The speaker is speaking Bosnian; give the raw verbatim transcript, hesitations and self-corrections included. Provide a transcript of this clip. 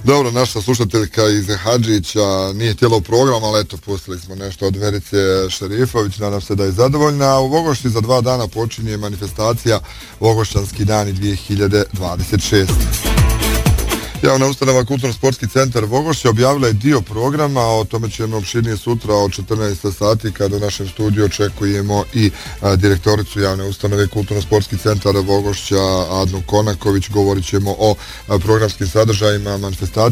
Dobro, naša slušateljka iz Hadžića nije htjela u program, ali eto, pustili smo nešto od Verice Šerifović, nadam se da je zadovoljna. U Vogošći za dva dana počinje manifestacija Vogošćanski dani dvije hiljade dvadeset šeste. Javna ustanova Kulturno-sportski centar Vogošća objavila je dio programa, o tome ćemo opširnije sutra od četrnaest sati kada u našem studiju očekujemo i a, direktoricu javne ustanove Kulturno-sportski centar Vogošća Adnu Konaković. Govorit ćemo o a, programskim sadržajima manifestacije.